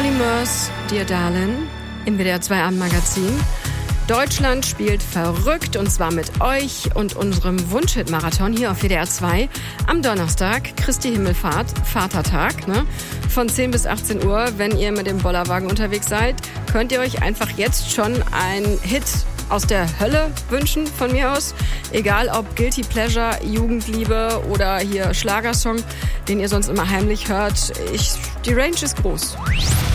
Olly Murs, Dear Darling, im WDR 2 Abendmagazin. Deutschland spielt verrückt, und zwar mit euch und unserem Wunschhit-Marathon hier auf WDR 2 am Donnerstag, Christi Himmelfahrt, Vatertag, ne? Von 10 bis 18 Uhr. Wenn ihr mit dem Bollerwagen unterwegs seid, könnt ihr euch einfach jetzt schon einen Hit aus der Hölle wünschen, von mir aus. Egal ob Guilty Pleasure, Jugendliebe oder hier Schlagersong, den ihr sonst immer heimlich hört. Die Range ist groß.